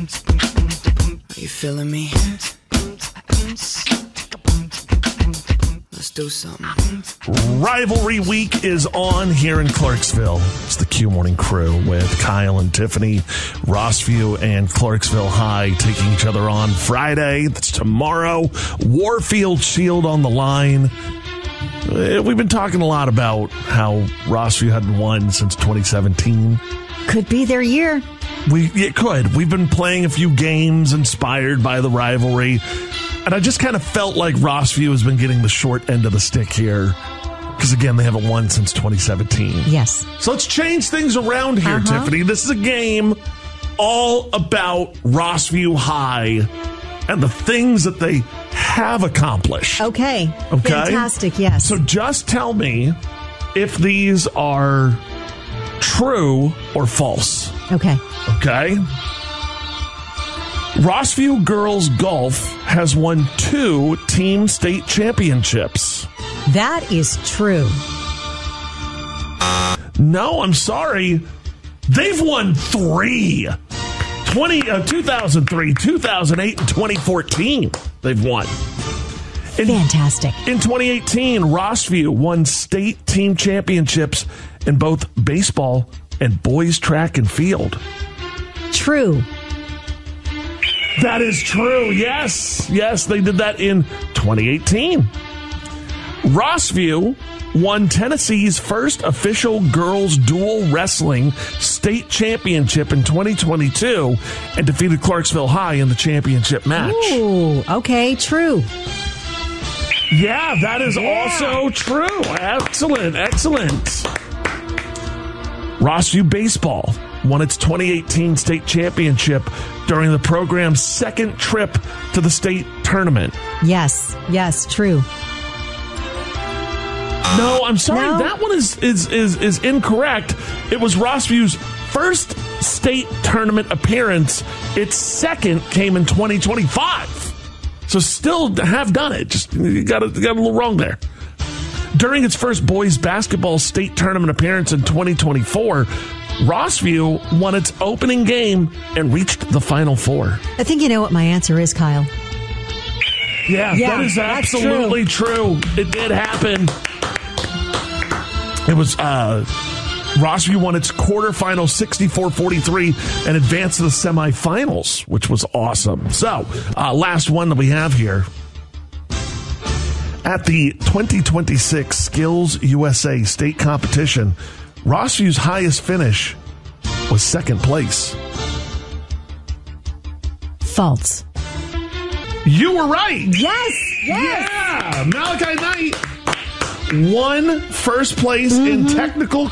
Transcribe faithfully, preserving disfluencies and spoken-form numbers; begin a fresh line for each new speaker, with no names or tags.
Are you feeling me? Let's do something.
Rivalry week is on here in Clarksville. It's the Q Morning Crew with Kyle and Tiffany, Rossview and Clarksville High taking each other on Friday. That's tomorrow. Warfield Shield on the line. We've been talking a lot about how Rossview hadn't won since twenty seventeen.
Could be their year.
We It could. We've been playing a few games inspired by the rivalry. And I just kind of felt like Rossview has been getting the short end of the stick here. Because, again, they haven't won since twenty seventeen.
Yes.
So let's change things around here,
uh-huh.
Tiffany. This is a game all about Rossview High and the things that they have accomplished.
Okay.
Okay.
Fantastic, yes.
So just tell me if these are true or false.
Okay.
Okay. Rossview Girls Golf has won two team state championships.
That is true.
No, I'm sorry. They've won three. twenty, uh, two thousand three, two thousand eight, and twenty fourteen. They've won. In,
Fantastic.
In twenty eighteen, Rossview won state team championships in both baseball and boys track and field.
True.
That is true. Yes. Yes, they did that in twenty eighteen. Rossview won Tennessee's first official girls dual wrestling state championship in twenty twenty-two and defeated Clarksville High in the championship match.
Ooh, okay, true.
Yeah, that is
Yeah.
also true. Excellent, excellent. Rossview Baseball won its twenty eighteen state championship during the program's second trip to the state tournament.
Yes, yes, true.
No, I'm sorry.
No?
That one is, is, is, is incorrect. It was Rossview's first state tournament appearance. Its second came in twenty twenty-five. So still have done it. Just you got, a, got a little wrong there. During its first boys basketball state tournament appearance in twenty twenty-four, Rossview won its opening game and reached the Final Four.
I think you know what my answer is, Kyle.
Yeah,
Yeah,
that is
that's
absolutely true. It did happen. It was uh, Rossview won its quarterfinal sixty-four forty-three and advanced to the semifinals, which was awesome. So, uh, last one that we have here. At the twenty twenty-six Skills U S A state competition, Rossview's highest finish was second place.
False.
You were right.
Yes, yes.
Yeah, Malachi Knight won first place mm-hmm. in technical